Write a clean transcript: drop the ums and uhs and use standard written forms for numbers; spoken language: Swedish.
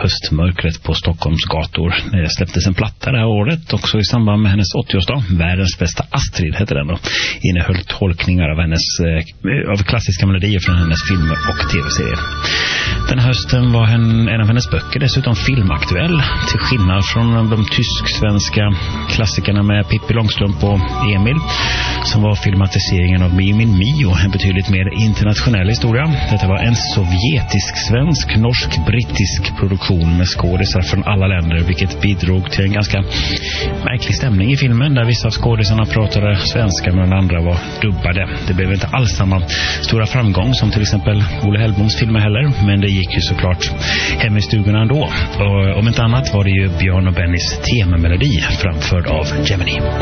höstmörkret på Stockholms gator. Det släpptes en platta det här året, också i samband med hennes 80-årsdag. Världens bästa Astrid heter den då. Innehöll tolkningar av klassiska melodier från hennes filmer och tv-serier. Den hösten var en av hennes böcker dessutom filmaktuell, till skillnad från de tysk-svenska klassikerna med Pippi Långstrump och Emil, som var filmatiseringen av Mio min Mio, en betydligt mer internationell historia. Detta var en sovjetisk-svensk, norsk-brittisk produktion med skådisar från alla länder, vilket bidrog till en ganska märklig stämning i filmen, där vissa av skådisarna pratade svenska medan andra var dubbade. Det blev inte alls samma stora framgång som till exempel Olle Hellboms filmer heller, men det gick ju såklart hem i stugorna ändå. Och om inte annat var det ju Björn och Bennys temamelodi framförd av Gemini.